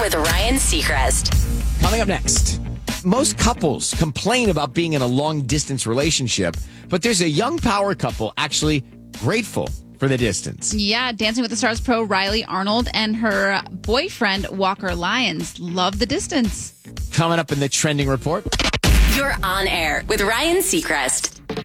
with Ryan Seacrest. Coming up next, most couples complain about being in a long-distance relationship, but there's a young power couple actually grateful for the distance. Yeah, Dancing with the Stars pro Riley Arnold and her boyfriend Walker Lyons love the distance. Coming up in the trending report. You're on air with Ryan Seacrest.